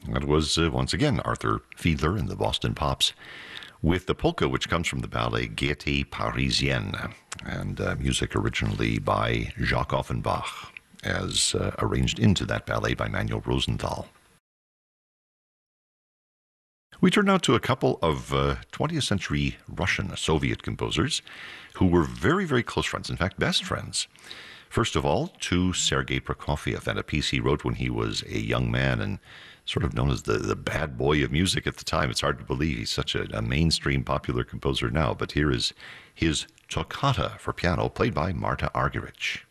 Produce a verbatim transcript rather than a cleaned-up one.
That was, uh, once again, Arthur Fiedler and the Boston Pops with the polka, which comes from the ballet Gaieté Parisienne, and uh, music originally by Jacques Offenbach, as uh, arranged into that ballet by Manuel Rosenthal. We turn now to a couple of uh, twentieth century Russian Soviet composers who were very, very close friends, in fact, best friends. First of all, to Sergei Prokofiev, and a piece he wrote when he was a young man and sort of known as the, the bad boy of music at the time. It's hard to believe he's such a, a mainstream popular composer now, but here is his Toccata for piano, played by Marta Argerich.